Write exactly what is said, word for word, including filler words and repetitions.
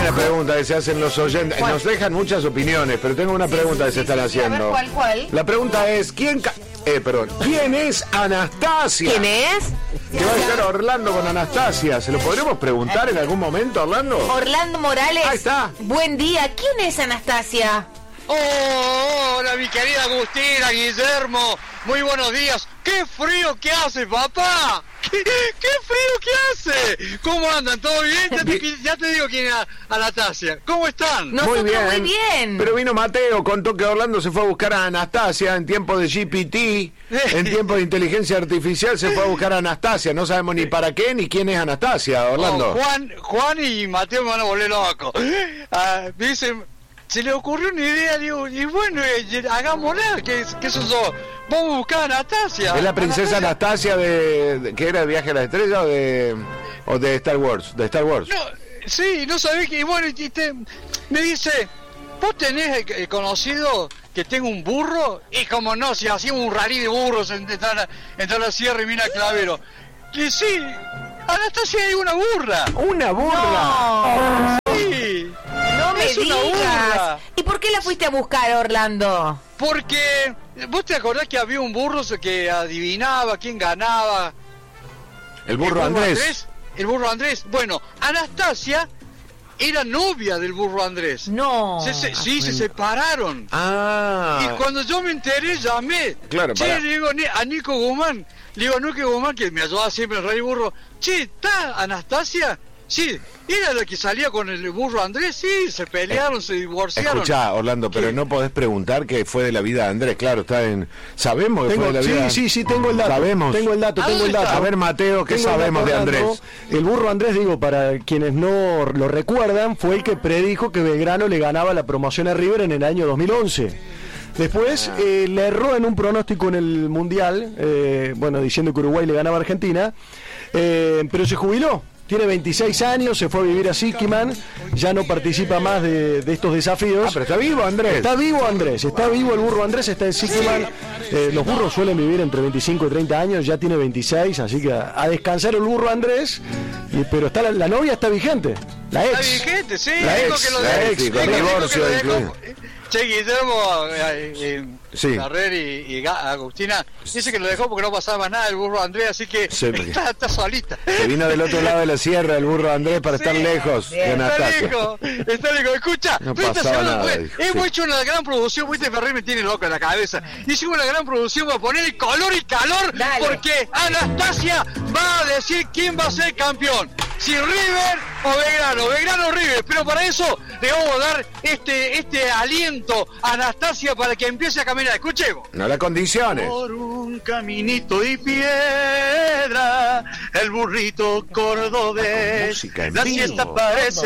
una pregunta que se hacen los oyentes. ¿Cuál? Nos dejan muchas opiniones, pero tengo una pregunta que se están haciendo. A ver, ¿cuál, cuál? La pregunta es, ¿quién ca- eh, perdón, ¿quién es Anastasia? ¿Quién es? ¿Qué va a hacer Orlando con Anastasia? ¿Se lo podremos preguntar en algún momento, Orlando? Orlando Morales. Ahí está. Buen día. ¿Quién es Anastasia? Oh, hola mi querida Agustina, Guillermo, muy buenos días. ¡Qué frío que hace, papá! ¡Qué, qué frío que hace! ¿Cómo andan? ¿Todo bien? Ya te, ya te digo quién es Anastasia. ¿Cómo están? Nosotros muy bien. Pero vino Mateo, contó que Orlando se fue a buscar a Anastasia en tiempo de G P T, en tiempo de inteligencia artificial se fue a buscar a Anastasia. No sabemos ni para qué ni quién es Anastasia, Orlando. Oh, Juan, Juan y Mateo me van a volver loco. Ah, me dicen, se le ocurrió una idea, digo, y bueno, eh, hagámosla, que, que eso yo, vamos a buscar a Anastasia. ¿Es la princesa Anastasia, Anastasia de, de que era de Viaje a la Estrella o de o de Star Wars? De Star Wars. No, sí, no sabés que, bueno, y te, me dice, ¿vos tenés eh, conocido que tengo un burro? Y como no, si hacíamos un rally de burros en, en, la, en la sierra y Mina Clavero. Y sí, Anastasia es una burra. ¡Una burra! No, Sí. no me Es una digas. burra. ¿Y por qué la fuiste a buscar, Orlando? Porque, ¿vos te acordás que había un burro que adivinaba quién ganaba? El burro Andrés. El burro Andrés. Bueno, Anastasia era novia del burro Andrés. No. Se, se, sí, se separaron. Ah. Y cuando yo me enteré, llamé. Claro, che, pará. le digo Ni- a Nico Guzmán. Le digo a Nico Guzmán, que me ayudaba siempre en el Rey Burro. Che, ¿está Anastasia? Sí, era la que salía con el burro Andrés. Sí, se pelearon, se divorciaron. Escuchá, Orlando, pero ¿Qué? no podés preguntar qué fue de la vida de Andrés. Claro, está en... Sabemos que Tengo, fue de la sí, vida... sí, sí, tengo el dato. Sabemos. Tengo el dato, ¿A tengo el dónde dato. está? A ver, Mateo, ¿qué Tengo el sabemos dato, de Orlando. Andrés? El burro Andrés, digo, para quienes no lo recuerdan, fue el que predijo que Belgrano le ganaba la promoción a River en el año dos mil once. Después eh, le erró en un pronóstico en el Mundial, eh, bueno, diciendo que Uruguay le ganaba a Argentina, eh, pero se jubiló. Tiene veintiséis años, se fue a vivir a Siquiman, ya no participa más de, de estos desafíos. Ah, pero está vivo, Andrés. Está vivo Andrés, está vivo el burro Andrés, está en Siquiman. Eh, los burros suelen vivir entre veinticinco y treinta años, ya tiene veintiséis, así que a, a descansar el burro Andrés, y, pero está la, la novia está vigente, la Está ex. vigente, sí. La dijo ex, que lo la dejó, ex, dijo- con dijo divorcio que lo dejó. incluido. Che, Guillermo, eh, eh, Sí. Carrer y, y Ga- Agustina, dice que lo dejó porque no pasaba más nada el burro Andrés, así que Sí, porque- está, está solita. Se vino del otro lado de la sierra el burro Andrés para Sí, estar lejos de bien. Está Anastasia. lejos, está lejos. Escucha, No esta pasaba semana, nada, pues, dijo, hemos sí. hecho una gran producción, viste, Ferrer me tiene loco en la cabeza. Hicimos una gran producción para poner el color y calor, Dale. porque Anastasia va a decir quién va a ser campeón. Si River o Belgrano, Belgrano o River, pero para eso le vamos a dar este, este aliento a Anastasia para que empiece a caminar. Escuchemos. No las condiciones. Por un caminito y piedra, el burrito cordobés, Música en la vivo. siesta parece